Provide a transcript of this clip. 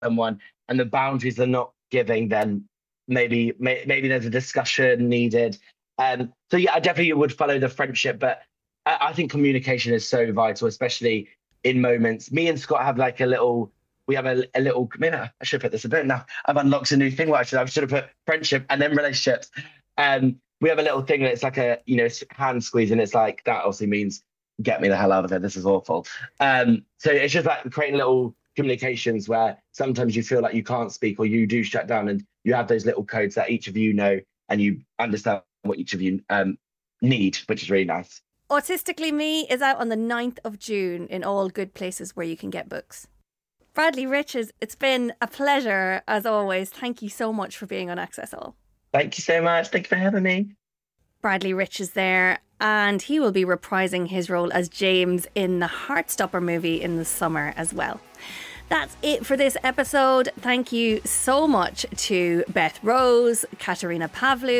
someone and the boundaries are not giving, then maybe there's a discussion needed. So yeah, I definitely would follow the friendship, but I think communication is so vital, especially in moments. Me and Scott have like we have a little, maybe I should put this a bit now. I've unlocked a new thing. I should have put friendship and then relationships. We have a little thing that it's like hand squeeze, and it's like, that obviously means get me the hell out of it. This is awful. So it's just like creating little communications where sometimes you feel like you can't speak or you do shut down, and you have those little codes that each of you know and you understand what each of you need, which is really nice. Autistically Me is out on the 9th of June in all good places where you can get books. Bradley Riches, it's been a pleasure as always. Thank you so much for being on Access All. Thank you so much. Thank you for having me. Bradley Rich is there, and he will be reprising his role as James in the Heartstopper movie in the summer as well. That's it for this episode. Thank you so much to Beth Rose, Katerina Pavlu,